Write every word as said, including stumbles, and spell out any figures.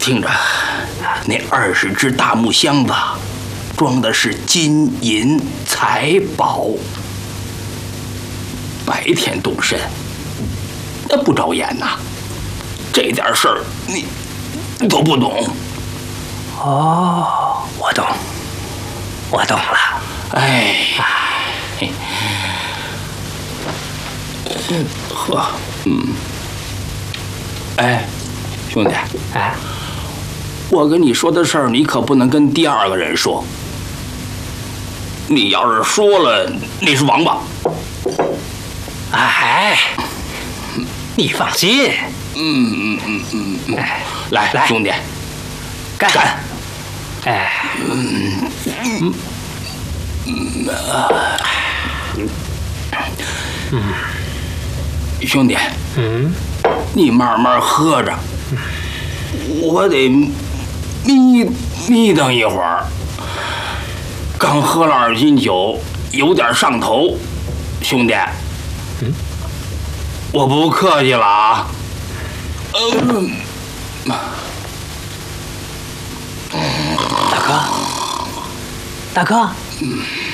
听着，那二十只大木箱子，装的是金银财宝。白天动身，那不着眼呐。这点事儿你都不懂。 哦，我懂，我懂了。 哎，嗯，呵，嗯，哎，兄弟， 哎， 我跟你说的事儿，你可不能跟第二个人说。你要是说了，你是王八。 哎，你放心。 嗯嗯嗯嗯嗯， 哎， 来来， 兄弟， 干！ 干！ 哎， 嗯嗯嗯啊， 嗯， 兄弟， 嗯， 你慢慢喝着，我得眯眯瞪一会儿。刚喝了二斤酒，有点上头，兄弟。 嗯， 我不客气了啊。嗯， 大哥，大哥， 嗯。